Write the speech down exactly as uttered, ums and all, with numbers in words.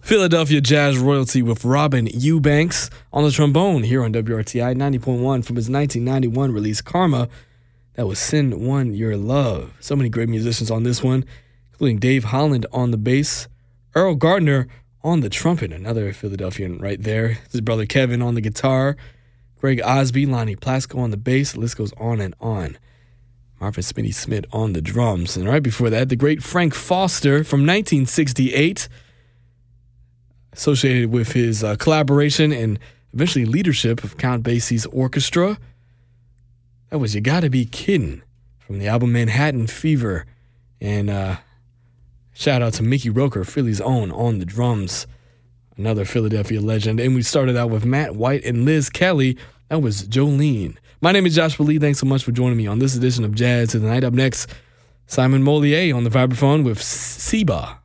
Philadelphia Jazz royalty with Robin Eubanks on the trombone here on W R T I ninety point one from his nineteen ninety-one release Karma. That was Send One Your Love. So many great musicians on this one, including Dave Holland on the bass, Earl Gardner on the trumpet, another Philadelphian right there. His brother Kevin on the guitar, Greg Osby, Lonnie Plasko on the bass. The list goes on and on. Marvin Smitty Smith on the drums. And right before that, the great Frank Foster from nineteen sixty-eight, associated with his uh, collaboration and eventually leadership of Count Basie's orchestra. That was You Gotta Be Kiddin' from the album Manhattan Fever. And uh, shout out to Mickey Roker, Philly's own, on the drums. Another Philadelphia legend. And we started out with Matt White and Liz Kelly. That was Jolene. My name is Joshua Lee. Thanks so much for joining me on this edition of Jazz to the Night. Up next, Simon Molier on the vibraphone with Seba.